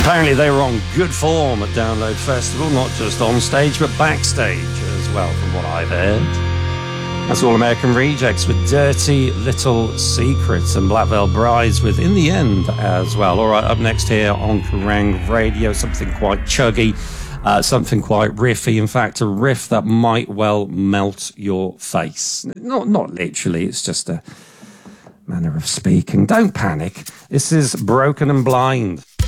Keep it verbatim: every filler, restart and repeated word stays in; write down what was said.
Apparently they were on good form at Download Festival, not just on stage, but backstage as well, from what I've heard. That's All American Rejects with Dirty Little Secrets, and Black Veil Brides with In the End as well. All right, up next here on Kerrang Radio, something quite chuggy, uh, something quite riffy. In fact, a riff that might well melt your face. Not, not literally, it's just a manner of speaking. Don't panic. This is Broken and Blind.